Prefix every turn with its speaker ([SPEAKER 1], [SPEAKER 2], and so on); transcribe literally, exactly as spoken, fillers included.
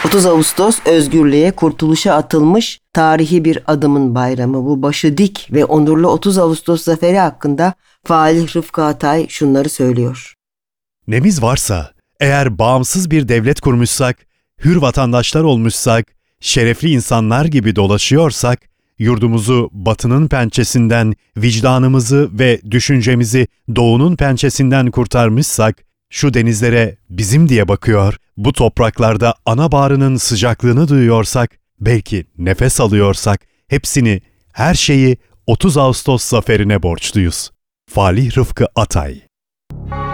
[SPEAKER 1] otuz Ağustos özgürlüğe, kurtuluşa atılmış tarihi bir adımın bayramı. Bu başı dik ve onurlu otuz Ağustos zaferi hakkında Falih Rıfkı Atay şunları söylüyor.
[SPEAKER 2] Nemiz varsa, eğer bağımsız bir devlet kurmuşsak, hür vatandaşlar olmuşsak, şerefli insanlar gibi dolaşıyorsak, yurdumuzu batının pençesinden, vicdanımızı ve düşüncemizi doğunun pençesinden kurtarmışsak, şu denizlere bizim diye bakıyor, bu topraklarda ana bağrının sıcaklığını duyuyorsak, belki nefes alıyorsak, hepsini, her şeyi otuz Ağustos zaferine borçluyuz. Falih Rıfkı Atay.